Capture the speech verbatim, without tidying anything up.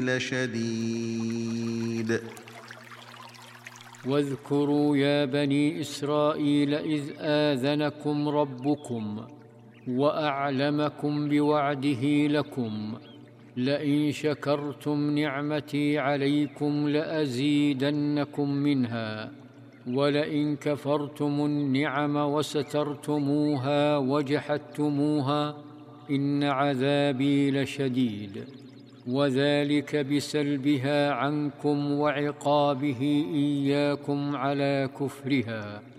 لشديد واذكروا يا بني إسرائيل إذ آذنكم ربكم وأعلمكم بوعده لكم لئن شكرتم نعمتي عليكم لأزيدنكم منها ولئن كفرتم النعم وسترتموها وجحدتموها إن عذابي لشديد. وذلك بسلبها عنكم وعقابه إياكم على كفرها.